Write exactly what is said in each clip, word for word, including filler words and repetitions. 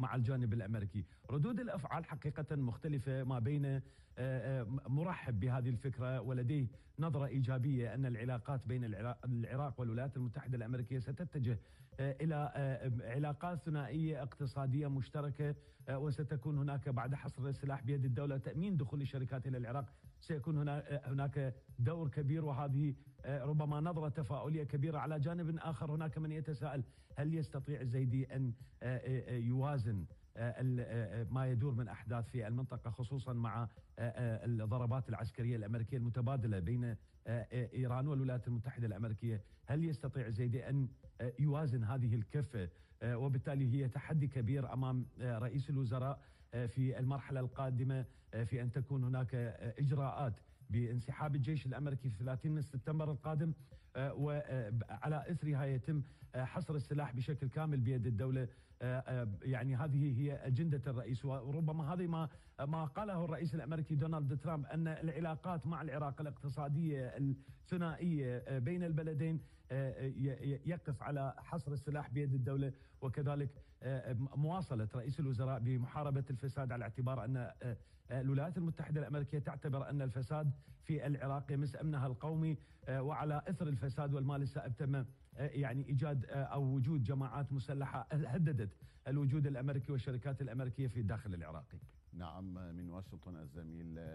مع الجانب الأمريكي. ردود الأفعال حقيقة مختلفة ما بين مرحب بهذه الفكرة ولديه نظرة إيجابية أن العلاقات بين العراق والولايات المتحدة الأمريكية ستتجه إلى علاقات ثنائية اقتصادية مشتركة، وستكون هناك بعد حصر السلاح بيد الدولة تأمين دخول الشركات إلى العراق سيكون هناك دور كبير، وهذه ربما نظرة تفاؤلية كبيرة. على جانب آخر هناك من يتساءل هل يستطيع الزيدي أن يوازن ما يدور من أحداث في المنطقة خصوصا مع الضربات العسكرية الأمريكية المتبادلة بين إيران والولايات المتحدة الأمريكية؟ هل يستطيع الزيدي أن يوازن هذه الكفة؟ وبالتالي هي تحدي كبير أمام رئيس الوزراء في المرحلة القادمة في أن تكون هناك إجراءات بانسحاب الجيش الأمريكي في ثلاثين من سبتمبر القادم، وعلى إثرها يتم حصر السلاح بشكل كامل بيد الدولة. يعني هذه هي أجندة الرئيس، وربما هذه ما ما قاله الرئيس الأمريكي دونالد ترامب أن العلاقات مع العراق الاقتصادية الثنائية بين البلدين يقف على حصر السلاح بيد الدولة، وكذلك مواصلة رئيس الوزراء بمحاربة الفساد على اعتبار أن الولايات المتحدة الأمريكية تعتبر أن الفساد في العراق يمس أمنها القومي، وعلى إثر الفساد والمال السائب تم يعني إيجاد أو وجود جماعات مسلحة هددت الوجود الأمريكي والشركات الأمريكية في الداخل العراقي. نعم، من واشنطن الزميل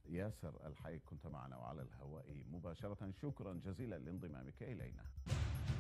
ياسر الحي كنت معنا وعلى الهواء مباشرة. شكرا جزيلا لانضمامك إلينا.